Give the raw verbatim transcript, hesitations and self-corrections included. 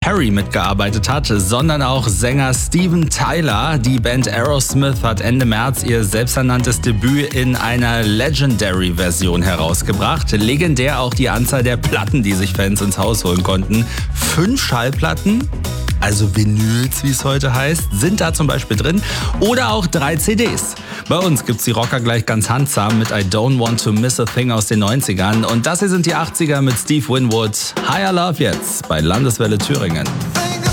Perry mitgearbeitet hat, sondern auch Sänger Steven Tyler. Die Band Aerosmith hat Ende März ihr selbsternanntes Debüt in einer Legendary-Version herausgebracht. Legendär auch die Anzahl der Platten, die sich Fans ins Haus holen konnten. Fünf Schallplatten, also Vinyls, wie es heute heißt, sind da zum Beispiel drin. Oder auch drei C Ds. Bei uns gibt's die Rocker gleich ganz handsam mit I Don't Want to Miss a Thing aus den neunzigern. Und das hier sind die achtziger mit Steve Winwood. Higher Love jetzt bei Landeswelle Thüringen.